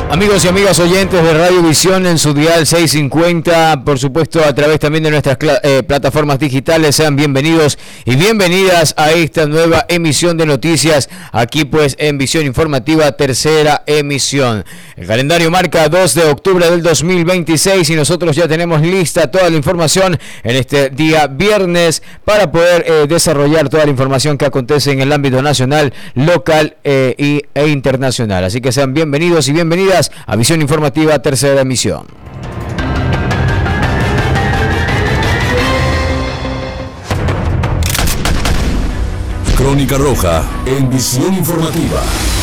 Amigos y amigas oyentes de Radio Visión en su dial 650, por supuesto a través también de nuestras plataformas digitales, sean bienvenidos y bienvenidas a esta nueva emisión de noticias, aquí pues en Visión Informativa, tercera emisión. El calendario marca 2 de octubre del 2026 y nosotros ya tenemos lista toda la información en este día viernes para poder desarrollar toda la información que acontece en el ámbito nacional, local e internacional. Así que sean bienvenidos y bienvenidas a Visión Informativa, tercera emisión. Crónica Roja en Visión Informativa.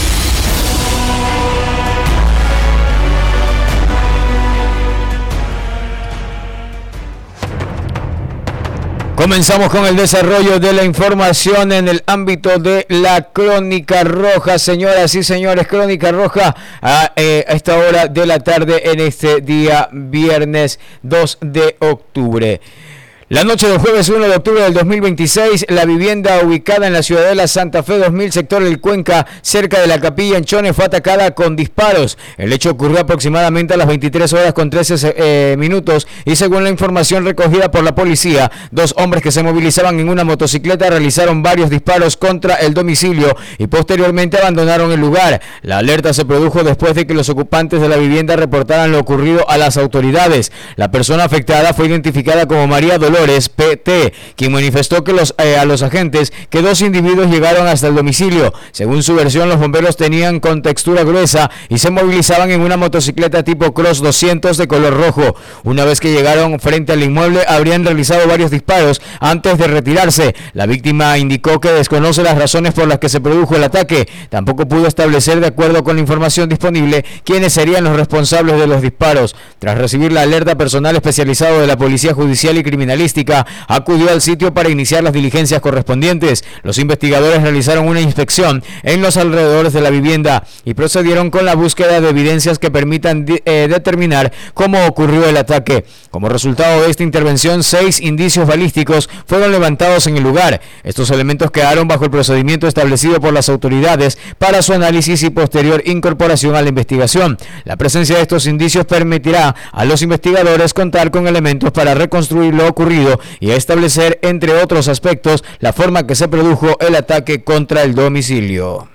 Comenzamos con el desarrollo de la información en el ámbito de la Crónica Roja, señoras y señores. Crónica Roja a esta hora de la tarde en este día viernes 2 de octubre. La noche del jueves 1 de octubre del 2026, la vivienda ubicada en la ciudadela Santa Fe 2000, sector El Cuenca, cerca de la Capilla en Chone, fue atacada con disparos. El hecho ocurrió aproximadamente a las 23 horas con 13 minutos y según la información recogida por la policía, dos hombres que se movilizaban en una motocicleta realizaron varios disparos contra el domicilio y posteriormente abandonaron el lugar. La alerta se produjo después de que los ocupantes de la vivienda reportaran lo ocurrido a las autoridades. La persona afectada fue identificada como María Dolores PT, quien manifestó que a los agentes que dos individuos llegaron hasta el domicilio. Según su versión, los bomberos tenían contextura gruesa y se movilizaban en una motocicleta tipo Cross 200 de color rojo. Una vez que llegaron frente al inmueble, habrían realizado varios disparos antes de retirarse. La víctima indicó que desconoce las razones por las que se produjo el ataque. Tampoco pudo establecer, de acuerdo con la información disponible, quiénes serían los responsables de los disparos. Tras recibir la alerta, personal especializado de la Policía Judicial y Criminalística acudió al sitio para iniciar las diligencias correspondientes. Los investigadores realizaron una inspección en los alrededores de la vivienda y procedieron con la búsqueda de evidencias que permitan determinar cómo ocurrió el ataque. Como resultado de esta intervención, 6 indicios balísticos fueron levantados en el lugar. Estos elementos quedaron bajo el procedimiento establecido por las autoridades para su análisis y posterior incorporación a la investigación. La presencia de estos indicios permitirá a los investigadores contar con elementos para reconstruir lo ocurrido y a establecer, entre otros aspectos, la forma que se produjo el ataque contra el domicilio.